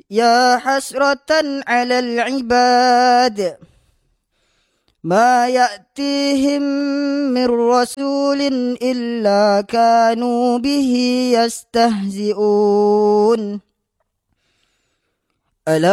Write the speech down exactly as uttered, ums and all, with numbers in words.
يا حسرة على العباد ما يأتيهم من رسول إلا كانوا به يستهزئون. ألا